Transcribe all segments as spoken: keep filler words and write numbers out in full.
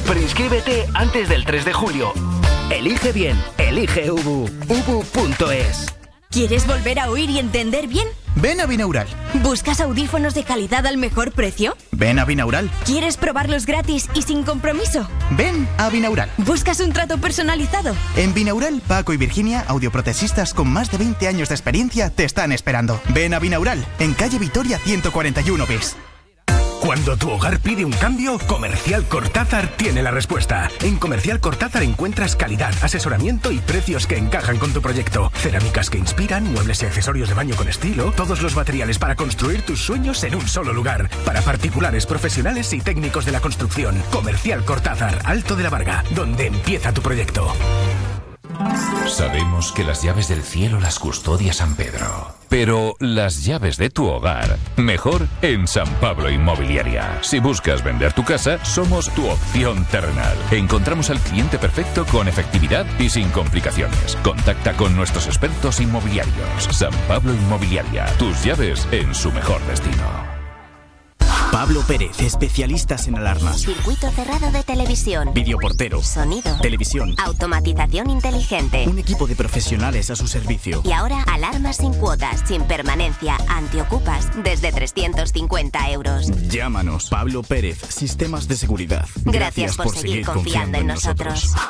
Preinscríbete antes del tres de julio. Elige bien, elige Ubu. ubu punto es. ¿Quieres volver a oír y entender bien? Ven a Binaural. ¿Buscas audífonos de calidad al mejor precio? Ven a Binaural. ¿Quieres probarlos gratis y sin compromiso? Ven a Binaural. ¿Buscas un trato personalizado? En Binaural, Paco y Virginia, audioprotesistas con más de veinte años de experiencia, te están esperando. Ven a Binaural, en calle Vitoria ciento cuarenta y uno bis. Cuando tu hogar pide un cambio, Comercial Cortázar tiene la respuesta. En Comercial Cortázar encuentras calidad, asesoramiento y precios que encajan con tu proyecto. Cerámicas que inspiran, muebles y accesorios de baño con estilo, todos los materiales para construir tus sueños en un solo lugar. Para particulares, profesionales y técnicos de la construcción. Comercial Cortázar, Alto de la Varga, donde empieza tu proyecto. Sabemos que las llaves del cielo las custodia San Pedro, pero las llaves de tu hogar, mejor en San Pablo Inmobiliaria. Si buscas vender tu casa, somos tu opción terrenal. Encontramos al cliente perfecto con efectividad y sin complicaciones. Contacta con nuestros expertos inmobiliarios. San Pablo Inmobiliaria, tus llaves en su mejor destino. Pablo Pérez, especialistas en alarmas. Circuito cerrado de televisión. Videoportero. Sonido. Televisión. Automatización inteligente. Un equipo de profesionales a su servicio. Y ahora, alarmas sin cuotas, sin permanencia, antiocupas, desde trescientos cincuenta euros. Llámanos. Pablo Pérez, Sistemas de Seguridad. Gracias, Gracias por, por seguir, seguir confiando, confiando en nosotros. nosotros.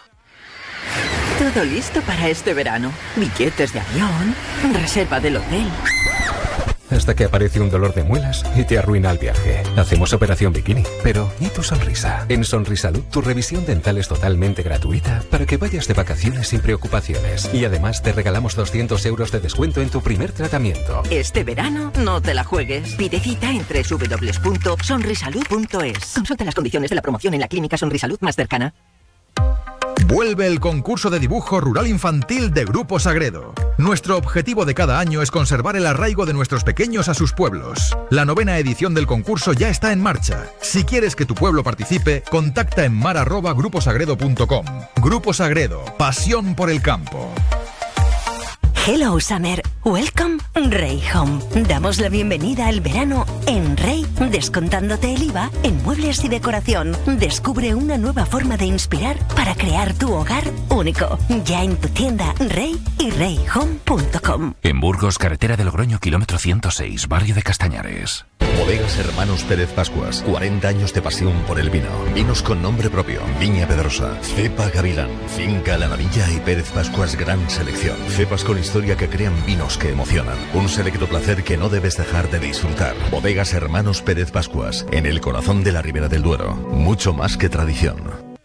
Todo listo para este verano. Billetes de avión, reserva del hotel. Hasta que aparece un dolor de muelas y te arruina el viaje. Hacemos operación bikini. Pero, ¿y tu sonrisa? En Sonrisalud, tu revisión dental es totalmente gratuita para que vayas de vacaciones sin preocupaciones. Y además te regalamos doscientos euros de descuento en tu primer tratamiento. Este verano no te la juegues. Pide cita en doble u doble u doble u punto sonrisalud punto es. Consulta las condiciones de la promoción en la clínica Sonrisalud más cercana. Vuelve el concurso de dibujo rural infantil de Grupo Sagredo. Nuestro objetivo de cada año es conservar el arraigo de nuestros pequeños a sus pueblos. La novena edición del concurso ya está en marcha. Si quieres que tu pueblo participe, contacta en mar arroba grupo sagredo punto com. Grupo Sagredo, pasión por el campo. Hello Summer, welcome Rey Home. Damos la bienvenida al verano en Rey, descontándote el I V A en muebles y decoración. Descubre una nueva forma de inspirar para crear tu hogar único. Ya en tu tienda Rey y rey home punto com. En Burgos, carretera de Logroño, kilómetro ciento seis, barrio de Castañares. Bodegas Hermanos Pérez Pascuas, cuarenta años de pasión por el vino. Vinos con nombre propio, Viña Pedrosa, Cepa Gavilán, Finca La Navilla y Pérez Pascuas Gran Selección. Cepas con historia que crean vinos que emocionan. Un selecto placer que no debes dejar de disfrutar. Bodegas Hermanos Pérez Pascuas, en el corazón de la Ribera del Duero. Mucho más que tradición.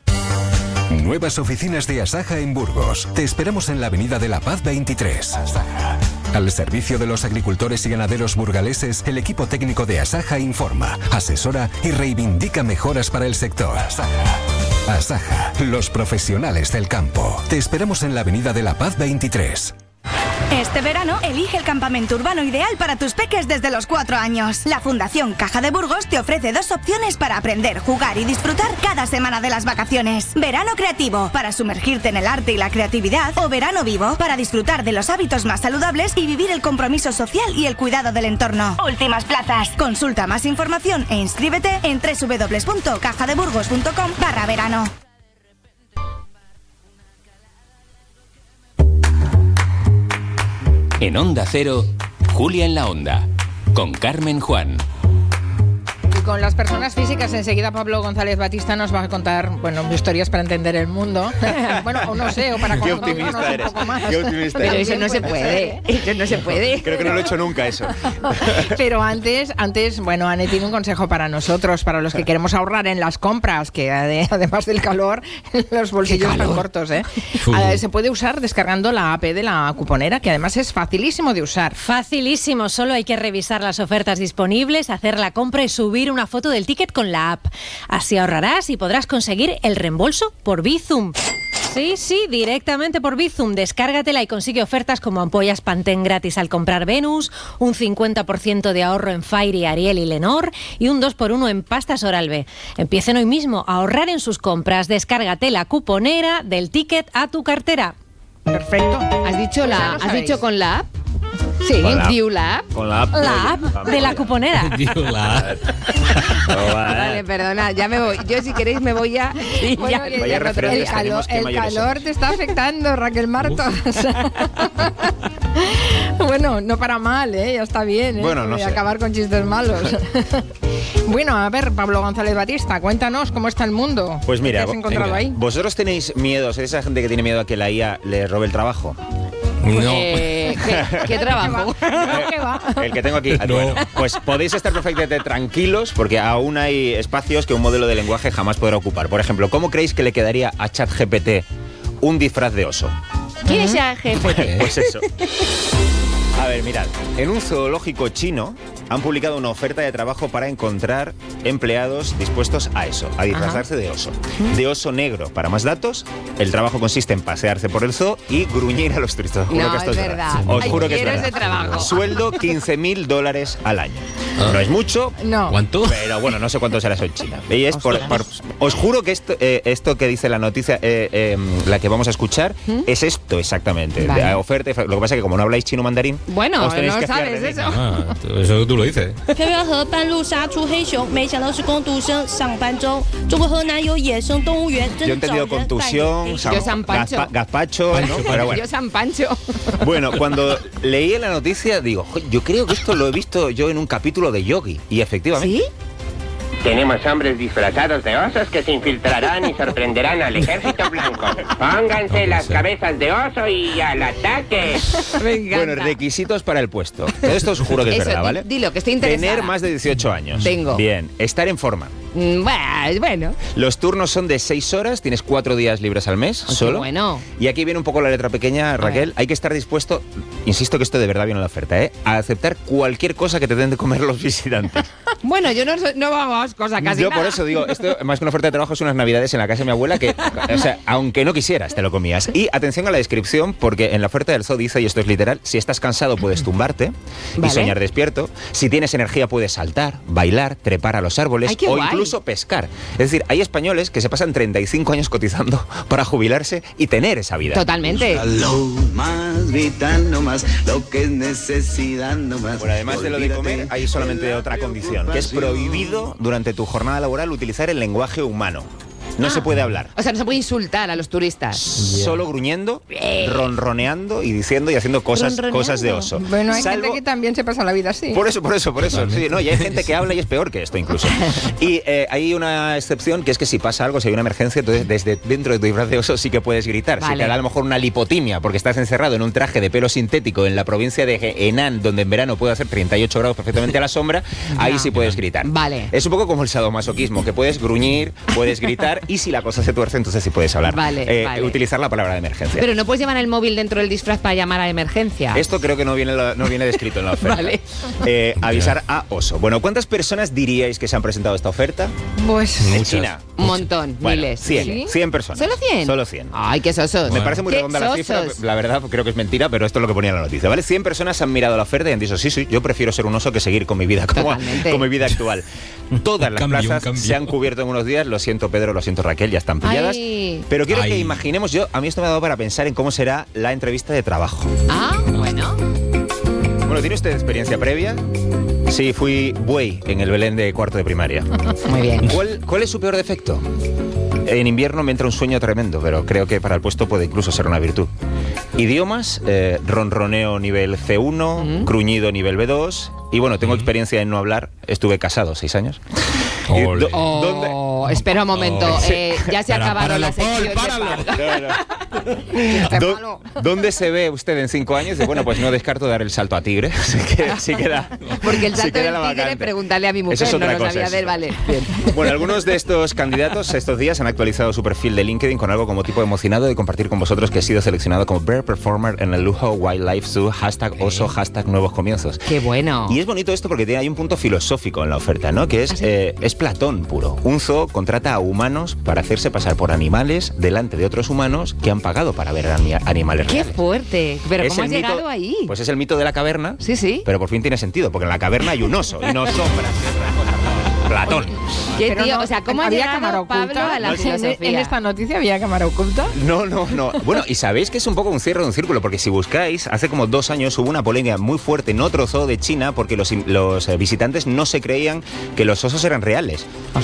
Nuevas oficinas de Asaja en Burgos. Te esperamos en la avenida de la Paz veintitrés. Asaja. Al servicio de los agricultores y ganaderos burgaleses, el equipo técnico de Asaja informa, asesora y reivindica mejoras para el sector. Asaja. Asaja, los profesionales del campo. Te esperamos en la avenida de la Paz veintitrés. Este verano, elige el campamento urbano ideal para tus peques desde los cuatro años. La Fundación Caja de Burgos te ofrece dos opciones para aprender, jugar y disfrutar cada semana de las vacaciones. Verano creativo, para sumergirte en el arte y la creatividad. O verano vivo, para disfrutar de los hábitos más saludables y vivir el compromiso social y el cuidado del entorno. Últimas plazas. Consulta más información e inscríbete en doble u doble u doble u punto caja de burgos punto com barra verano. En Onda Cero, Julia en la Onda, con Carmen Juan. Y con las personas físicas, enseguida Pablo González Batista nos va a contar, bueno, historias para entender el mundo. Bueno, o no sé, o para conocernos un poco más. Qué optimista Pero eres. eso no se puede, eso no se puede. Creo que no lo he hecho nunca eso. Pero antes, antes, bueno, Ane tiene un consejo para nosotros, para los que queremos ahorrar en las compras, que además del calor, los bolsillos están cortos, ¿eh? Uh. Se puede usar descargando la app de la cuponera, que además es facilísimo de usar. Facilísimo, solo hay que revisar las ofertas disponibles, hacer la compra y subir una foto del ticket con la app. Así ahorrarás y podrás conseguir el reembolso por Bizum. Sí, sí, directamente por Bizum. Descárgatela y consigue ofertas como ampollas Pantene gratis al comprar Venus, un cincuenta por ciento de ahorro en Fairy, Ariel y Lenor y un dos por uno en pastas Oral-B. Empiecen hoy mismo a ahorrar en sus compras. Descárgate la cuponera del ticket a tu cartera. Perfecto. ¿Has dicho, la, ¿has dicho con la app? Sí, Con la app. Diu la app. Con la app. La app de la cuponera. Diu la app. Vale, perdona, ya me voy. Yo si queréis me voy ya. Y Bueno, ya, que ya ya no otro el día. calor, el calor te está afectando, Raquel Martos. Bueno, no para mal, ¿eh? Ya está bien, ¿eh? Bueno, no De sé. acabar con chistes malos. Bueno, a ver, Pablo González Batista, cuéntanos cómo está el mundo. Pues mira, ¿qué has encontrado venga, ahí? ¿vosotros tenéis miedo, sois esa gente que tiene miedo a que la I A le robe el trabajo? No. Eh, ¿qué, ¿Qué trabajo? ¿Qué va? El que tengo aquí. Bueno, pues podéis estar perfectamente tranquilos porque aún hay espacios que un modelo de lenguaje jamás podrá ocupar. Por ejemplo, ¿cómo creéis que le quedaría a ChatGPT un disfraz de oso? ¿Quién es el jefe? Pues eso. A ver, mirad, en un zoológico chino han publicado una oferta de trabajo para encontrar empleados dispuestos a eso, a disfrazarse de oso. De oso negro. Para más datos, el trabajo consiste en pasearse por el zoo y gruñir a los turistas. Os juro No, que esto es es verdad. Os Ay, juro que es quiero verdad. ese trabajo. Sueldo quince mil dólares al año. No es mucho. No. ¿Cuánto? Pero bueno, no sé cuánto será eso en China. Y es por, por- os juro que esto, eh, esto que dice la noticia, eh, eh, la que vamos a escuchar, es esto exactamente. Vale. De la oferta. Lo que pasa es que como no habláis chino mandarín, Bueno, os tenéis no que fiar sabes de mí. eso. Ah, eso tú lo dices. 飘飘河半路杀出黑熊，没想到是工读生上班中。中国河南有野生动物园， Yo he 真找 entendido 人扮演 contusión, 黑 San- 熊。 Yo San Pancho. gazpa- gazpacho, ¿no? Pero bueno. Yo San Pancho. Bueno, cuando leí la noticia digo, "Jo, yo creo que esto lo he visto yo en un capítulo de Yogi". Y efectivamente. ¿Sí? Tenemos hombres disfrazados de osos que se infiltrarán y sorprenderán al ejército blanco. Pónganse las cabezas de oso y al ataque. Me encanta. Bueno, requisitos para el puesto. Esto os juro que es Eso, verdad, di- ¿vale? dilo, que estoy interesada. Tener más de dieciocho años. Tengo. Bien. Estar en forma. Mm, Bueno, bueno. Los turnos son de seis horas, tienes cuatro días libres al mes, Qué solo. bueno. Y aquí viene un poco la letra pequeña, Raquel. Hay que estar dispuesto, insisto que esto de verdad viene en la oferta, ¿eh? A aceptar cualquier cosa que te den de comer los visitantes. Bueno, yo no, soy- no vamos cosa casi Yo nada. por eso digo, esto más que una oferta de trabajo es unas navidades en la casa de mi abuela que, o sea, aunque no quisieras, te lo comías. Y atención a la descripción, porque en la oferta del zoo dice, y esto es literal, si estás cansado puedes tumbarte Vale. y soñar despierto. Si tienes energía puedes saltar, bailar, trepar a los árboles Ay, qué o guay. incluso pescar. Es decir, hay españoles que se pasan treinta y cinco años cotizando para jubilarse y tener esa vida. Totalmente. Más, gritando más, lo que es necesidad no más. Bueno, además de lo de comer, hay solamente otra condición, que es prohibido durante tu jornada laboral utilizar el lenguaje humano. No se puede hablar. O sea, no se puede insultar a los turistas. Solo gruñendo, ronroneando y diciendo y haciendo cosas, Ronroneando. cosas de oso. Bueno, hay Salvo- gente que también se pasa la vida así. Por eso, por eso, por eso. Sí, no, y hay gente que habla y es peor que esto incluso. Y eh, hay una excepción que es que si pasa algo, si hay una emergencia, entonces desde dentro de tu disfraz de oso sí que puedes gritar. Si Vale. te da a lo mejor una lipotimia porque estás encerrado en un traje de pelo sintético en la provincia de Henan, donde en verano puede hacer treinta y ocho grados perfectamente a la sombra, ahí sí puedes gritar. Vale. Es un poco como el sadomasoquismo, que puedes gruñir, puedes gritar y si la cosa se tuerce, entonces sí puedes hablar. Vale, Eh, vale. Utilizar la palabra de emergencia. Pero no puedes llevar el móvil dentro del disfraz para llamar a emergencia. Esto creo que no viene, la- no viene descrito en la oferta. Vale. Eh, avisar a oso. Bueno, ¿cuántas personas diríais que se han presentado a esta oferta? Pues En Muchas. China. Un montón, Bueno, miles. cien, ¿Sí? cien personas. ¿Solo cien? Solo cien. Ay, qué sosos. Me parece muy Qué redonda la cifra, sosos. la verdad creo que es mentira, pero esto es lo que ponía en la noticia, ¿vale? cien personas han mirado la oferta y han dicho, sí, sí, yo prefiero ser un oso que seguir con mi vida como, Totalmente. con mi vida actual. Todas las Cambio, un plazas cambio. se han cubierto en unos días, lo siento Pedro, lo siento Raquel, ya están pilladas. Ay. Pero quiero que Ay. imaginemos, yo, a mí esto me ha dado para pensar en cómo será la entrevista de trabajo. Ah, bueno. Bueno, ¿tiene usted experiencia previa? Sí, fui buey en el Belén de cuarto de primaria. Muy bien. ¿Cuál, cuál es su peor defecto? En invierno me entra un sueño tremendo, pero creo que para el puesto puede incluso ser una virtud. Idiomas, eh, ronroneo nivel C uno, gruñido nivel B dos. Y bueno, tengo experiencia en no hablar. Estuve casado seis años. Y do- ¿dónde? Oh, espera un momento. Oh. Eh, ya se ha Para- acabado la páralo, sección Paul, de páralo. Paul. ¿Dó- ¿Dónde se ve usted en cinco años? Dice, bueno, pues no descarto dar el salto a tigre. Sí queda, sí queda, Porque el sí salto queda del la tigre, vacante. pregúntale a mi mujer, Eso es no otra lo cosa, sabía eso. ver, vale. Bien. Bueno, algunos de estos candidatos estos días han actualizado su perfil de LinkedIn con algo como tipo emocionado de compartir con vosotros que he sido seleccionado como Bear Performer en el Lujo Wildlife Zoo, hashtag oso, hashtag nuevos comienzos. Qué bueno. Y es bonito esto porque tiene, hay un punto filosófico en la oferta, ¿no? Que es, ¿Ah, sí? eh, es Platón puro. Un zoo contrata a humanos para hacerse pasar por animales delante de otros humanos que han pagado para ver ani- animales Qué reales. fuerte. Pero Es ¿cómo has el mito- llegado ahí? Pues es el mito de la caverna. Sí, sí. Pero por fin tiene sentido, porque en la caverna hay un oso y no sombras. Platón. Qué Pero tío, no, o sea, ¿cómo ha ¿había llegado cámara Pablo oculta? a la En- filosofía? En esta noticia había cámara oculta. No, no, no. Bueno, y sabéis que es un poco un cierre de un círculo, porque si buscáis, hace como dos años hubo una polémica muy fuerte en otro zoo de China porque los, los eh, visitantes no se creían que los osos eran reales.